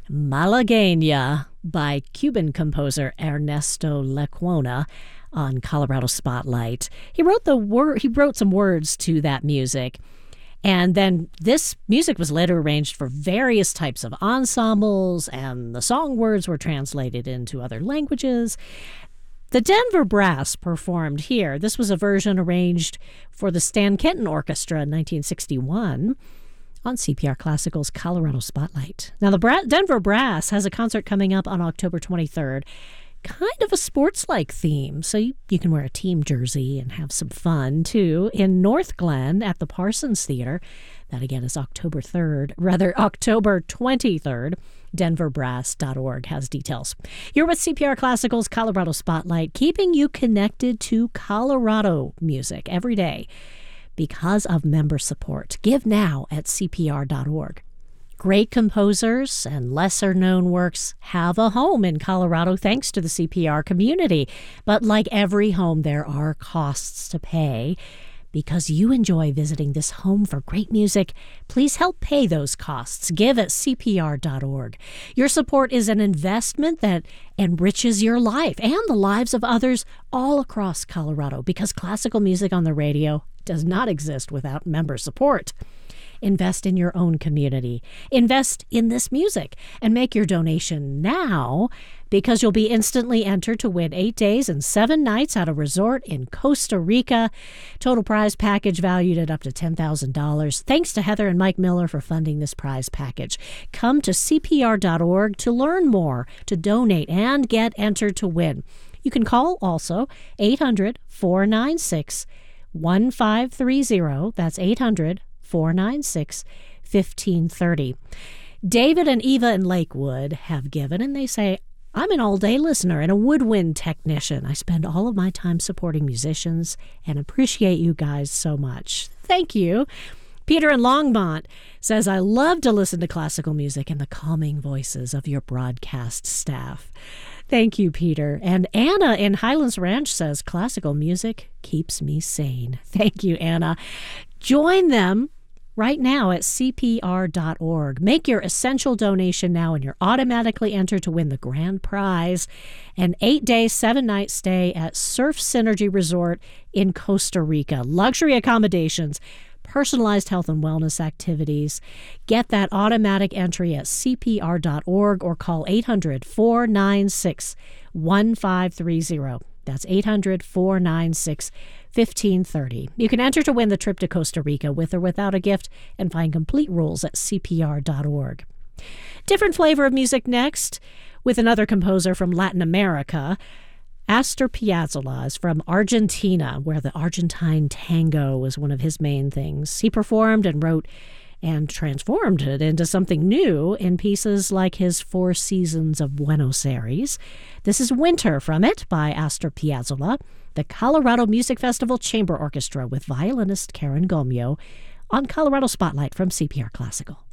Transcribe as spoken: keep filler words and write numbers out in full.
Malagueña by Cuban composer Ernesto Lecuona on Colorado Spotlight. He wrote the wor- he wrote some words to that music. And then this music was later arranged for various types of ensembles, and the song words were translated into other languages. The Denver Brass performed here. This was a version arranged for the Stan Kenton Orchestra in nineteen sixty-one on C P R Classical's Colorado Spotlight. Now, the Bra- Denver Brass has a concert coming up on October twenty-third. Kind of a sports-like theme, so you, you can wear a team jersey and have some fun, too, in North Glen at the Parsons Theater. That, again, is October third, rather, October twenty-third. denver brass dot org has details. You're with C P R Classical's Colorado Spotlight, keeping you connected to Colorado music every day because of member support. Give now at C P R dot org. Great composers and lesser-known works have a home in Colorado thanks to the C P R community. But like every home, there are costs to pay. Because you enjoy visiting this home for great music, please help pay those costs. Give at C P R dot org. Your support is an investment that enriches your life and the lives of others all across Colorado, because classical music on the radio does not exist without member support. Invest in your own community. Invest in this music and make your donation now, because you'll be instantly entered to win eight days and seven nights at a resort in Costa Rica. Total prize package valued at up to ten thousand dollars. Thanks to Heather and Mike Miller for funding this prize package. Come to C P R dot org to learn more, to donate, and get entered to win. You can call also eight hundred, four nine six, one five three zero. That's eight hundred, four nine six, one five three zero. David and Eva in Lakewood have given, and they say, I'm an all-day listener and a woodwind technician. I spend all of my time supporting musicians and appreciate you guys so much. Thank you. Peter in Longmont says, I love to listen to classical music and the calming voices of your broadcast staff. Thank you, Peter. And Anna in Highlands Ranch says, classical music keeps me sane. Thank you, Anna. Join them right now at C P R dot org. Make your essential donation now, and you're automatically entered to win the grand prize, an eight-day, seven-night stay at Surf Synergy Resort in Costa Rica. Luxury accommodations, personalized health and wellness activities. Get that automatic entry at C P R dot org or call eight hundred, four nine six, one five three zero. That's eight hundred, four nine six, one five three zero. You can enter to win the trip to Costa Rica with or without a gift, and find complete rules at C P R dot org. Different flavor of music next, with another composer from Latin America. Astor Piazzolla is from Argentina, where the Argentine tango was one of his main things. He performed and wrote and transformed it into something new in pieces like his Four Seasons of Buenos Aires. This is Winter from it by Astor Piazzolla, the Colorado Music Festival Chamber Orchestra with violinist Karen Gomio on Colorado Spotlight from C P R Classical.